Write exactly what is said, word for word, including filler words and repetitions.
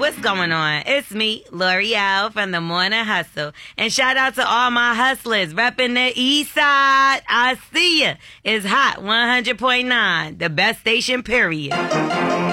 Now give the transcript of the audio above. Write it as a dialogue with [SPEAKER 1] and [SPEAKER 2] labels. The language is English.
[SPEAKER 1] what's going on? It's me, L'Oreal from the Morning Hustle. And shout out to all my hustlers repping the east side. I see ya. It's hot, one hundred point nine, the best station, period.